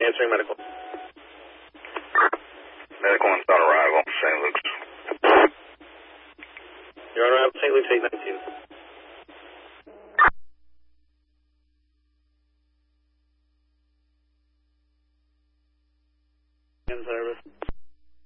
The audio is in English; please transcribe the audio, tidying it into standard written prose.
Answering medical. Medical on arrival, St. Luke's. You're on arrival, St. Luke's 819. In service.